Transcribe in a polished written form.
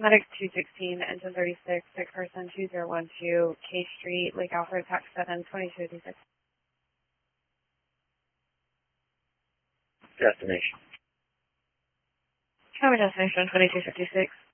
Medic 216, engine 36, sick person 2012, K Street, Lake Alfred, tax 7, 2256. Destination. Cover destination 2256.